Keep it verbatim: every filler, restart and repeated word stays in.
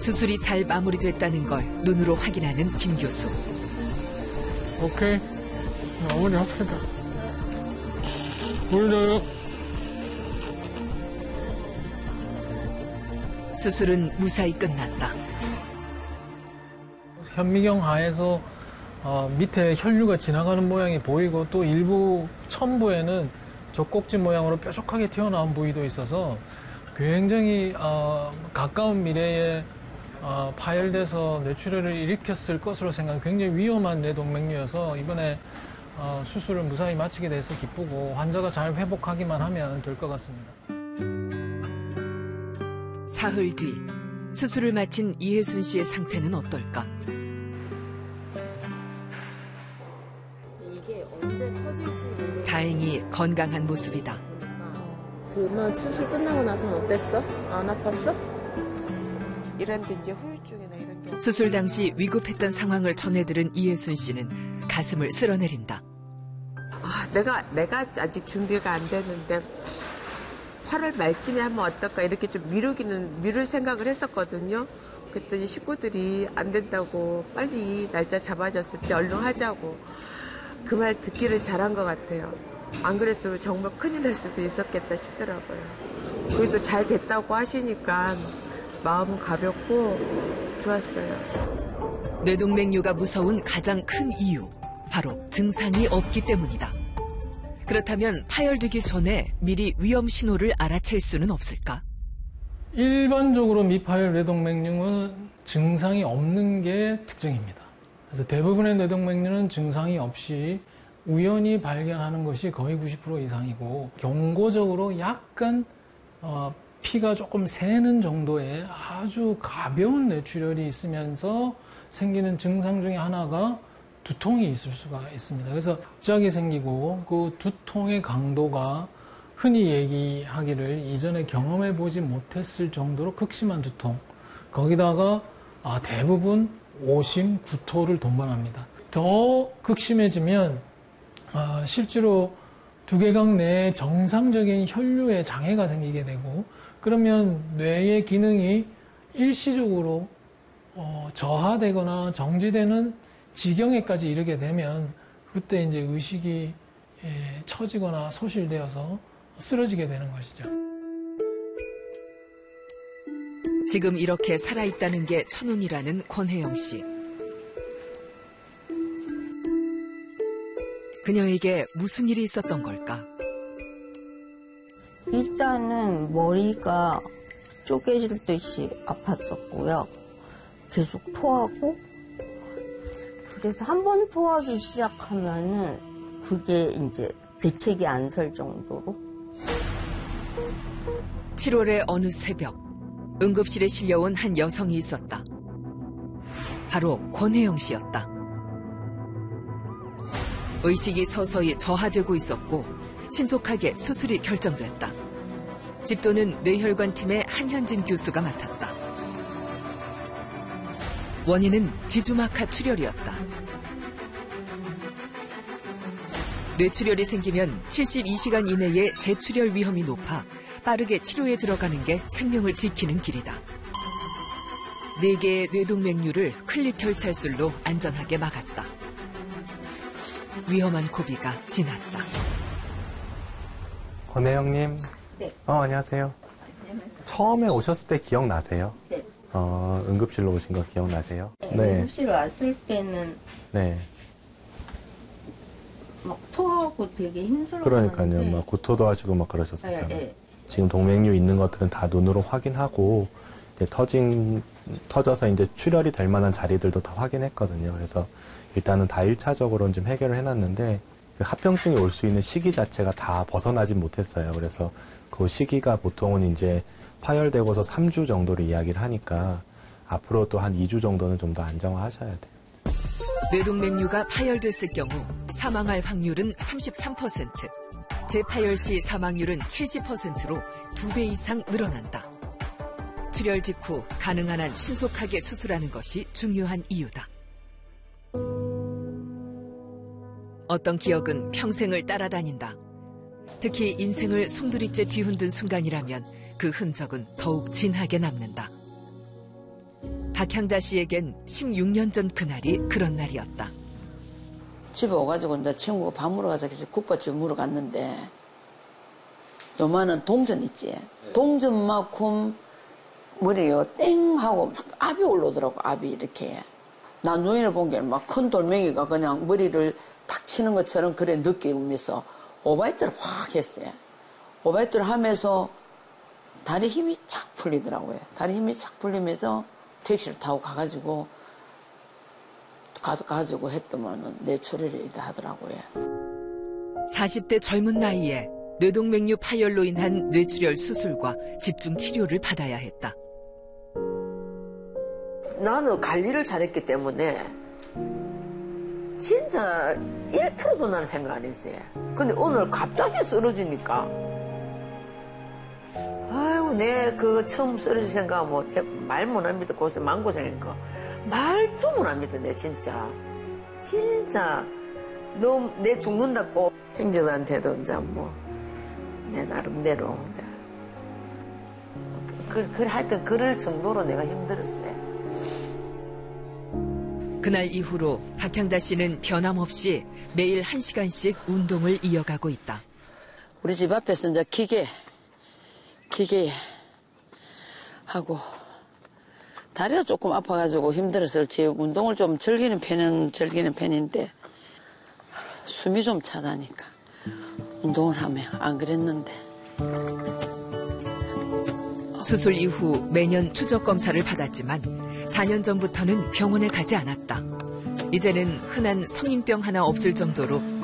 수술이 잘 마무리됐다는 걸 눈으로 확인하는 김 교수. 오케이. 마무리 합시다. 물 줘요. 수술은 무사히 끝났다. 현미경 하에서 어, 밑에 혈류가 지나가는 모양이 보이고 또 일부 첨부에는 젖꼭지 모양으로 뾰족하게 튀어나온 부위도 있어서 굉장히 어, 가까운 미래에 어, 파열돼서 뇌출혈을 일으켰을 것으로 생각하는 굉장히 위험한 뇌동맥류여서 이번에 어, 수술을 무사히 마치게 돼서 기쁘고 환자가 잘 회복하기만 하면 될 것 같습니다. 사흘 뒤 수술을 마친 이혜순 씨의 상태는 어떨까? 이게 언제 터질지 모르겠어. 다행히 건강한 모습이다. 그만 수술 끝나고 나서는 어땠어? 안 아팠어? 이런데 이제 후유증이나 이런 게 수술 당시 위급했던 상황을 전해들은 이혜순 씨는 가슴을 쓸어내린다. 아, 내가 내가 아직 준비가 안 됐는데 팔월 말쯤에 하면 어떨까 이렇게 좀 미루기는 미룰 생각을 했었거든요. 그랬더니 식구들이 안 된다고 빨리 날짜 잡아줬을 때 얼른 하자고 그 말 듣기를 잘한 것 같아요. 안 그랬으면 정말 큰일 날 수도 있었겠다 싶더라고요. 그래도 잘 됐다고 하시니까 마음은 가볍고 좋았어요. 뇌동맥류가 무서운 가장 큰 이유, 바로 증상이 없기 때문이다. 그렇다면 파열되기 전에 미리 위험 신호를 알아챌 수는 없을까? 일반적으로 미파열 뇌동맥류는 증상이 없는 게 특징입니다. 그래서 대부분의 뇌동맥류는 증상이 없이 우연히 발견하는 것이 거의 구십 퍼센트 이상이고 경고적으로 약간 어, 피가 조금 새는 정도의 아주 가벼운 뇌출혈이 있으면서 생기는 증상 중에 하나가 두통이 있을 수가 있습니다. 그래서 갑자기 생기고 그 두통의 강도가 흔히 얘기하기를 이전에 경험해 보지 못했을 정도로 극심한 두통, 거기다가 아, 대부분 오심, 구토를 동반합니다. 더 극심해지면 아, 실제로 두개강 내에 정상적인 혈류에 장애가 생기게 되고 그러면 뇌의 기능이 일시적으로 어, 저하되거나 정지되는 지경에까지 이르게 되면 그때 이제 의식이 예, 처지거나 소실되어서 쓰러지게 되는 것이죠. 지금 이렇게 살아있다는 게 천운이라는 권혜영 씨. 그녀에게 무슨 일이 있었던 걸까? 일단은 머리가 쪼개지듯이 아팠었고요. 계속 토하고 그래서 한 번 토하기 시작하면은 그게 이제 대책이 안 설 정도로. 칠월의 어느 새벽 응급실에 실려온 한 여성이 있었다. 바로 권혜영 씨였다. 의식이 서서히 저하되고 있었고 신속하게 수술이 결정됐다. 집도는 뇌혈관 팀의 한현진 교수가 맡았다. 원인은 지주막하 출혈이었다. 뇌출혈이 생기면 칠십이 시간 이내에 재출혈 위험이 높아 빠르게 치료에 들어가는 게 생명을 지키는 길이다. 네 개의 뇌동맥류를 클립 결찰술로 안전하게 막았다. 위험한 고비가 지났다. 권혜영님. 네. 어, 안녕하세요. 처음에 오셨을 때 기억나세요? 네. 어, 응급실로 오신 거 기억나세요? 네. 응급실 왔을 때는 네. 막 토하고 되게 힘들었는데. 그러니까요. 막 구토도 하시고 막 그러셨었잖아요. 네, 네. 지금 동맥류 있는 것들은 다 눈으로 확인하고 이제 터진 터져서 이제 출혈이 될 만한 자리들도 다 확인했거든요. 그래서 일단은 다 일 차적으로는 좀 해결을 해놨는데 그 합병증이 올 수 있는 시기 자체가 다 벗어나지 못했어요. 그래서 그 시기가 보통은 이제 파열되고서 삼 주 정도를 이야기를 하니까 앞으로 또 한 이 주 정도는 좀 더 안정화하셔야 돼요. 뇌동맥류가 파열됐을 경우 사망할 확률은 삼십삼 퍼센트, 재파열 시 사망률은 칠십 퍼센트로 두 배 이상 늘어난다. 출혈 직후 가능한 한 신속하게 수술하는 것이 중요한 이유다. 어떤 기억은 평생을 따라다닌다. 특히 인생을 송두리째 뒤흔든 순간이라면 그 흔적은 더욱 진하게 남는다. 박향자 씨에겐 십육 년 전 그날이 그런 날이었다. 집에 오가지고 이제 친구가 밥 먹으러 가자 해서 국밥집 먹으러 갔는데 요만한 동전 있지. 동전만큼 머리요 땡 하고 막 압이 올라오더라고. 압이 이렇게. 난 눈에 본 게 막 큰 돌멩이가 그냥 머리를 탁 치는 것처럼 그래 느끼면서 오바이트를 확 했어요. 오바이트를 하면서 다리 힘이 착 풀리더라고요. 다리 힘이 착 풀리면서 택시를 타고 가가지고 가가지고 했더만은 뇌출혈이 하더라고요. 사십 대 젊은 나이에 뇌동맥류 파열로 인한 뇌출혈 수술과 집중 치료를 받아야 했다. 나는 관리를 잘했기 때문에 진짜 일 퍼센트도 나는 생각 안 했어요. 근데 오늘 갑자기 쓰러지니까 아이고 내 그 처음 쓰러질 생각하면 말 못합니다. 고생 마음고생인 거 말도 못합니다. 내 진짜 진짜 너 내 죽는다고 행정한테도 이제 뭐 내 나름대로 이제 그, 그 하여튼 그럴 정도로 내가 힘들었어요. 그날 이후로 박향자 씨는 변함없이 매일 한 시간씩 운동을 이어가고 있다. 우리 집 앞에서 이제 기계, 기계 하고 다리가 조금 아파가지고 힘들어서 그렇지 운동을 좀 즐기는 편은 즐기는 편인데 숨이 좀 차다니까 운동을 하면 안 그랬는데. 수술 이후 매년 추적 검사를 받았지만 사 년 전부터는 병원에 가지 않았다. 이제는 흔한 성인병 하나 없을 정도로